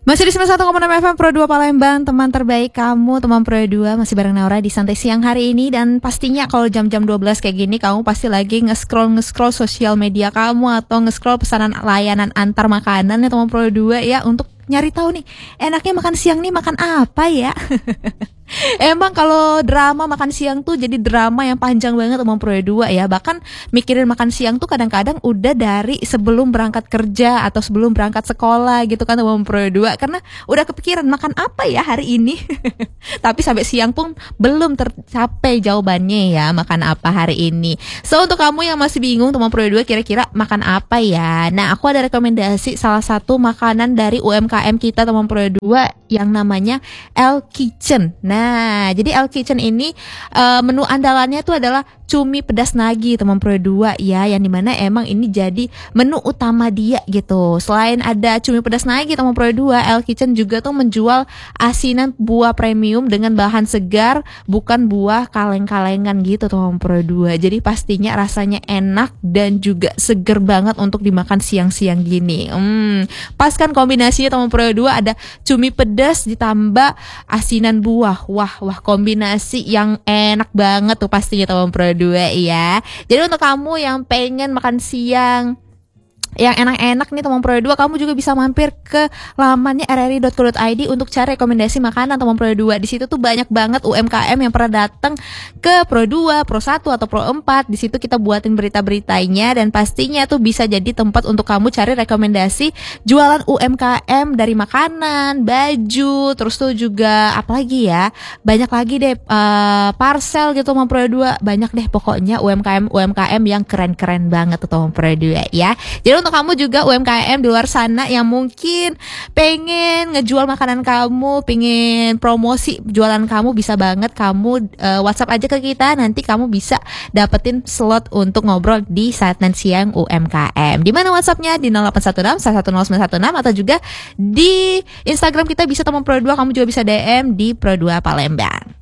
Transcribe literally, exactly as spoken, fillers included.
Masih di sembilan puluh satu koma enam F M Pro dua Palembang, teman terbaik kamu, teman Pro dua, masih bareng Naura di Santai Siang hari ini. Dan pastinya kalau jam-jam dua belas kayak gini, kamu pasti lagi nge-scroll-nge-scroll sosial media kamu atau nge-scroll pesanan layanan antar makanan ya teman Pro dua ya, untuk nyari tahu nih, enaknya makan siang nih makan apa ya. Emang kalau drama makan siang tuh jadi drama yang panjang banget teman Pro dua ya. Bahkan mikirin makan siang tuh kadang-kadang udah dari sebelum berangkat kerja atau sebelum berangkat sekolah gitu kan teman Pro dua, karena udah kepikiran makan apa ya hari ini. Tapi sampai siang pun belum tercapai jawabannya ya, makan apa hari ini. So untuk kamu yang masih bingung teman Pro dua kira-kira makan apa ya, nah aku ada rekomendasi salah satu makanan dari U M K M kita teman Pro dua yang namanya El Kitchen. Nah, jadi El Kitchen ini uh, menu andalannya tuh adalah cumi pedas nagi teman Pro dua ya, yang dimana emang ini jadi menu utama dia gitu. Selain ada cumi pedas nagi teman Pro dua, El Kitchen juga tuh menjual asinan buah premium dengan bahan segar, bukan buah kaleng-kalengan gitu teman Pro dua. Jadi pastinya rasanya enak dan juga seger banget untuk dimakan siang-siang gini. Hmm, pas kan kombinasinya teman Pro dua, ada cumi pedas ditambah asinan buah. Wah, wah kombinasi yang enak banget tuh pastinya teman Pro dua ya. Jadi untuk kamu yang pengen makan siang yang enak-enak nih teman Pro dua, kamu juga bisa mampir ke lamannya r r i dot co dot i d untuk cari rekomendasi makanan teman Pro dua. Di situ tuh banyak banget U M K M yang pernah datang ke Pro dua, Pro satu atau Pro empat. Di situ kita buatin berita-beritanya dan pastinya tuh bisa jadi tempat untuk kamu cari rekomendasi jualan U M K M dari makanan, baju, terus tuh juga apalagi ya, banyak lagi deh uh, parcel gitu teman Pro dua. Banyak deh pokoknya U M K M U M K M yang keren-keren banget tuh teman Pro dua ya. Jadi untuk kamu juga U M K M di luar sana yang mungkin pengen ngejual makanan kamu, pengen promosi jualan kamu, bisa banget kamu uh, WhatsApp aja ke kita, nanti kamu bisa dapetin slot untuk ngobrol di Saat Siang U M K M. Di mana WhatsAppnya? Di nol delapan satu enam satu satu nol sembilan satu enam, atau juga di Instagram kita bisa teman Pro dua, kamu juga bisa D M di Pro dua Palembang.